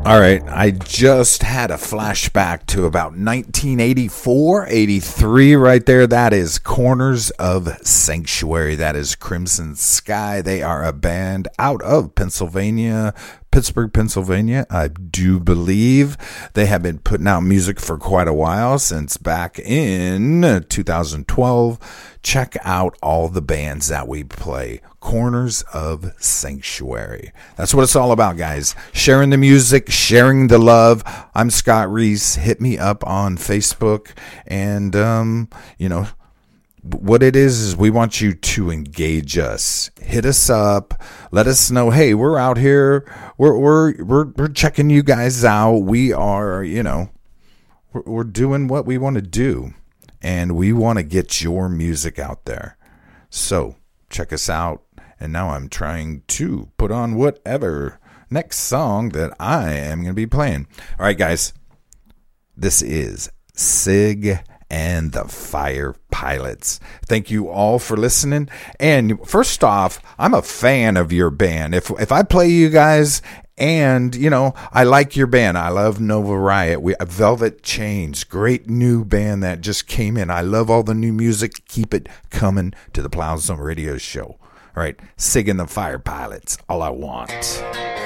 All right, I just had a flashback to about 1984, 83 right there. That is Corners of Sanctuary. That is Crimson Sky. They are a band out of Pennsylvania, Pittsburgh, Pennsylvania, I do believe. They have been putting out music for quite a while, since back in 2012. Check out all the bands that we play. Corners of Sanctuary. That's what it's all about, guys. Sharing the music, sharing the love. I'm Scott Reese. Hit me up on Facebook. And, what it is we want you to engage us. Hit us up. Let us know, hey, we're out here. We're checking you guys out. We are, we're doing what we want to do. And we want to get your music out there. So check us out. And now I'm trying to put on whatever next song that I am going to be playing. All right, guys. This is Sig and the Fire Pilots. Thank you all for listening. And first off, I'm a fan of your band. If I play you guys and, I like your band. I love Nova Riot. Velvet Chains, great new band that just came in. I love all the new music. Keep it coming to the Plow Zone Radio Show. All right, Sig and the Fire Pilots, All I Want.